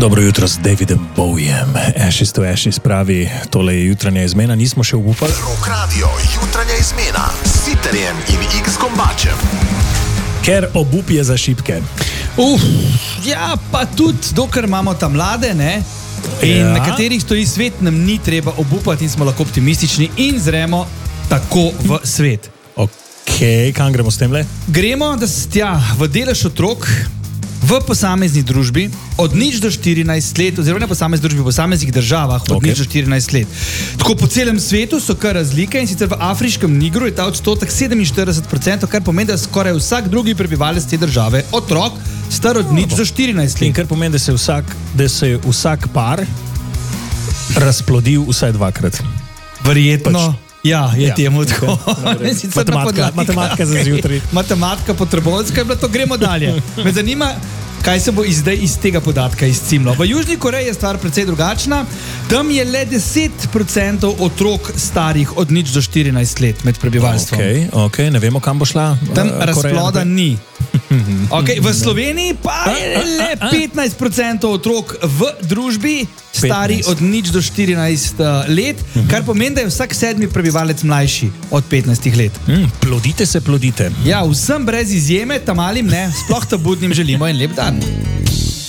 Dobro jutro z Davidom Bowiem. Ashes to Ashes pravi, tole je jutranja izmena, nismo še obupali. Rock Radio, jutranja izmena s Siterjem in X-Kombačem. Ker obup je za šibke. Ja, pa tudi dokler imamo tam mlade, ne? In Ja. na katerih stoji svet, nam ni treba obupati in smo lahko optimistični in zremo tako v svet. Ok, kam gremo s tem le? Gremo v delež otrok v posamezni družbi od 0 do 14 let, oziroma ne posamezni družbi, v posameznih državah od 0 do 14 let. Tako po celem svetu so kar razlike in sicer v afriškem Nigru je ta odstotek 47%, kar pomeni, da skoraj vsak drugi prebivalec te države otrok star od 0 do 14 In let. kar pomeni, da se je vsak par razplodil vsaj dvakrat. Verjetno. Ja, je Ja, temu ok. tako. Dobro. In sicer na podlagi- Matematika za zjutraj. Matematika potrebovska je bila to, gremo dalje. Me zanima, kaj se bo zdaj iz tega podatka izcimlo. V Južni Koreji je stvar precej drugačna. Tam je le 10% otrok starih od 0 do 14 let med prebivalstvom. Ok, ne vemo, kam bo šla. Tam Koreja razploda naprej. ni. Okay, v Sloveniji pa je le 15% otrok v družbi stari 15. od 0 do 14 let, kar pomeni, da je vsak sedmi prebivalec mlajši od 15 let. Plodite se, plodite. Ja, vsem brez izjeme, tam malim ne, sploh ta budnim želimo en lep dan.